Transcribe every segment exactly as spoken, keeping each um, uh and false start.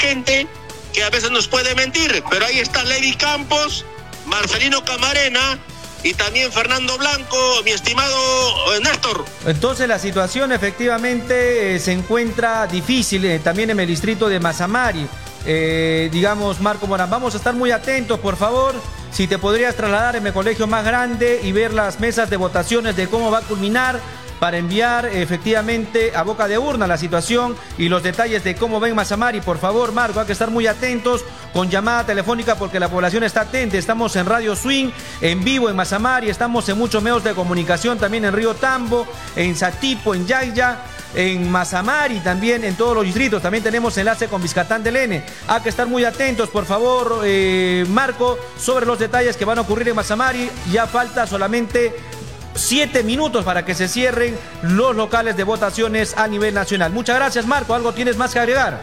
gente que a veces nos puede mentir, pero ahí está Levi Campos, Marcelino Camarena y también Fernando Blanco, mi estimado Néstor. Entonces la situación efectivamente eh, se encuentra difícil eh, también en el distrito de Mazamari. Eh, digamos, Marco Morán, vamos a estar muy atentos, por favor. Si te podrías trasladar en el colegio más grande y ver las mesas de votaciones de cómo va a culminar, para enviar efectivamente a boca de urna la situación y los detalles de cómo ven Mazamari. Por favor, Marco, hay que estar muy atentos con llamada telefónica porque la población está atenta. Estamos en Radio Swing, en vivo en Mazamari, estamos en muchos medios de comunicación, también en Río Tambo, en Satipo, en Yaya, en Mazamari, también en todos los distritos. También tenemos enlace con Vizcatán del N. Hay que estar muy atentos, por favor, eh, Marco, sobre los detalles que van a ocurrir en Mazamari. Ya falta solamente siete minutos para que se cierren los locales de votaciones a nivel nacional. Muchas gracias, Marco. ¿Algo tienes más que agregar?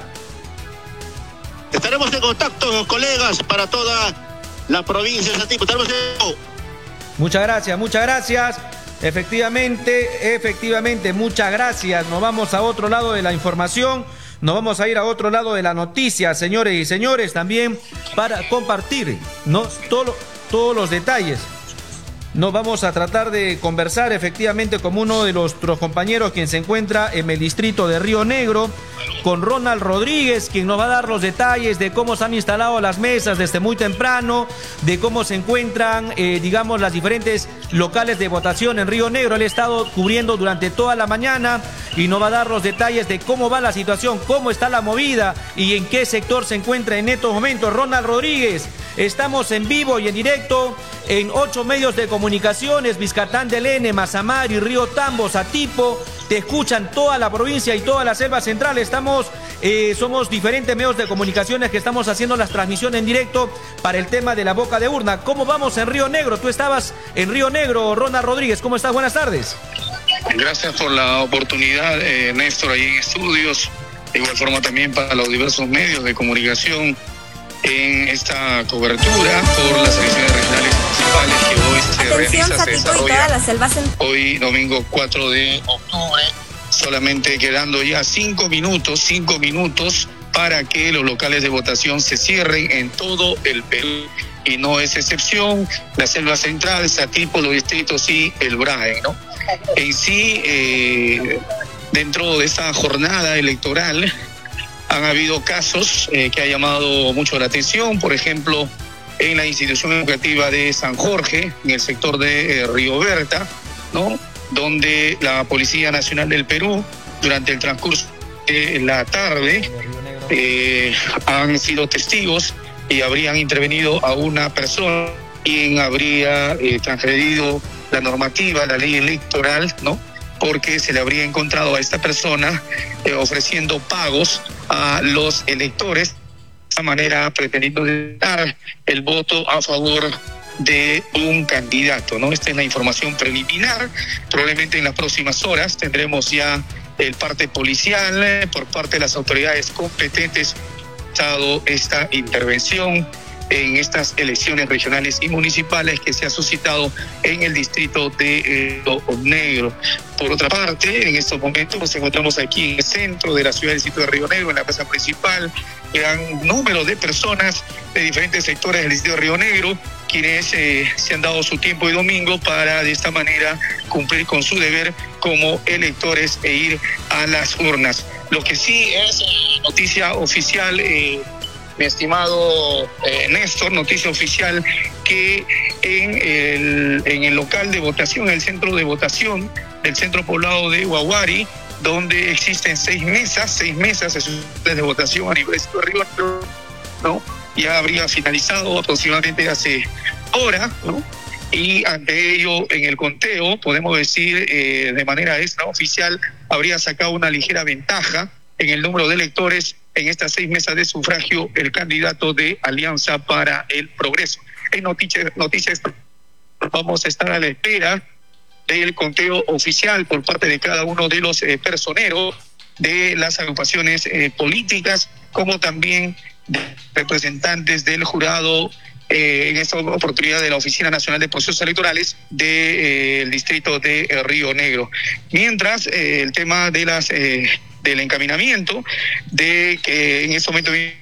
Estaremos en contacto, colegas, para toda la provincia de Satipo. Estaremos en... Muchas gracias, muchas gracias. Efectivamente, efectivamente, muchas gracias. Nos vamos a otro lado de la información. Nos vamos a ir a otro lado de la noticia, señores y señores, también para compartir, ¿no? Todo, todos los detalles. Nos vamos a tratar de conversar efectivamente con uno de nuestros compañeros quien se encuentra en el distrito de Río Negro, con Ronald Rodríguez, quien nos va a dar los detalles de cómo se han instalado las mesas desde muy temprano, de cómo se encuentran, eh, digamos, las diferentes locales de votación en Río Negro. Él ha estado cubriendo durante toda la mañana y nos va a dar los detalles de cómo va la situación, cómo está la movida y en qué sector se encuentra en estos momentos. Ronald Rodríguez, estamos en vivo y en directo en ocho medios de comunicaciones: Vizcatán del N, Mazamari, Río Tambo, Satipo. Te escuchan toda la provincia y toda la selva central. Estamos, eh, somos diferentes medios de comunicaciones que estamos haciendo las transmisiones en directo para el tema de la boca de urna. ¿Cómo vamos en Río Negro? Tú estabas en Río Negro, Ronald Rodríguez. ¿Cómo estás? Buenas tardes. Gracias por la oportunidad, eh, Néstor, ahí en estudios. De igual forma también para los diversos medios de comunicación en esta cobertura por las elecciones regionales municipales que hoy se Atención, realiza, se Satipo y toda la selva central. Hoy domingo cuatro de octubre, solamente quedando ya cinco minutos, cinco minutos para que los locales de votación se cierren en todo el Perú. Y no es excepción la selva central, Satipo, los distritos y el Brae, ¿no? En sí, eh, dentro de esta jornada electoral, han habido casos eh, que ha llamado mucho la atención, por ejemplo, en la institución educativa de San Jorge, en el sector de eh, Río Berta, ¿no? Donde la Policía Nacional del Perú, durante el transcurso de la tarde, eh, han sido testigos y habrían intervenido a una persona quien habría eh, transgredido la normativa, la ley electoral, ¿no? Porque se le habría encontrado a esta persona eh, ofreciendo pagos a los electores, de esta manera pretendiendo dar el voto a favor de un candidato, ¿no? Esta es la información preliminar. Probablemente en las próximas horas tendremos ya el parte policial eh, por parte de las autoridades competentes dado esta intervención en estas elecciones regionales y municipales que se ha suscitado en el distrito de eh, Río Negro. Por otra parte, en estos momentos nos encontramos aquí en el centro de la ciudad del distrito de Río Negro, en la plaza principal, gran número de personas de diferentes sectores del distrito de Río Negro, quienes eh, se han dado su tiempo de domingo para de esta manera cumplir con su deber como electores e ir a las urnas. Lo que sí es eh, noticia oficial, eh, mi estimado eh, Néstor, noticia oficial, que en el, en el local de votación, en el centro de votación del centro poblado de Huaguari, donde existen seis mesas, seis mesas de votación a nivel de Río Negro, ¿no? Ya habría finalizado aproximadamente hace hora, ¿no? Y ante ello, en el conteo, podemos decir eh, de manera extraoficial, habría sacado una ligera ventaja en el número de electores en estas seis mesas de sufragio el candidato de Alianza para el Progreso. En noticias, noticias vamos a estar a la espera del conteo oficial por parte de cada uno de los eh, personeros de las agrupaciones eh, políticas, como también de representantes del jurado eh, en esta oportunidad de la Oficina Nacional de Procesos Electorales del de, eh, distrito de eh, Río Negro. Mientras, eh, el tema de las... Eh, del encaminamiento, de que en este momento